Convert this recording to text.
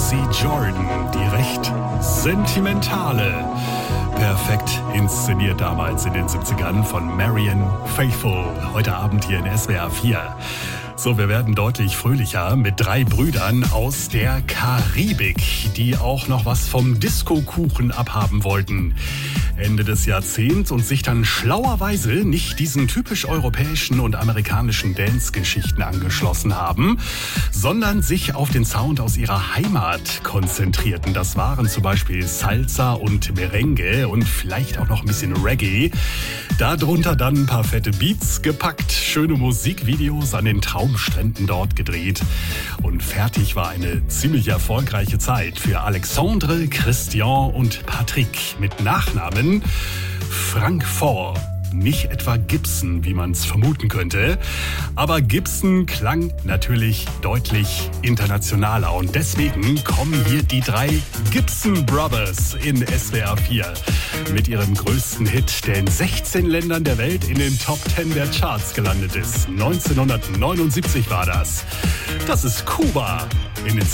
Lucy Jordan, die recht sentimentale, perfekt inszeniert damals in den 70ern von Marianne Faithfull. Heute Abend hier in SWR 4. So, wir werden deutlich fröhlicher mit 3 Brüdern aus der Karibik, die auch noch was vom Disco-Kuchen abhaben wollten Ende des Jahrzehnts und sich dann schlauerweise nicht diesen typisch europäischen und amerikanischen Dance-Geschichten angeschlossen haben, sondern sich auf den Sound aus ihrer Heimat konzentrierten. Das waren zum Beispiel Salsa und Merengue und vielleicht auch noch ein bisschen Reggae. Darunter dann ein paar fette Beats gepackt, schöne Musikvideos an den Traumstränden dort gedreht. Und fertig war eine ziemlich erfolgreiche Zeit für Alexandre, Christian und Patrick mit Nachnamen Francfort. Nicht etwa Gibson, wie man es vermuten könnte, aber Gibson klang natürlich deutlich internationaler und deswegen kommen hier die 3 Gibson Brothers in SWR 4 mit ihrem größten Hit, der in 16 Ländern der Welt in den Top 10 der Charts gelandet ist. 1979 war das. Das ist Kuba in den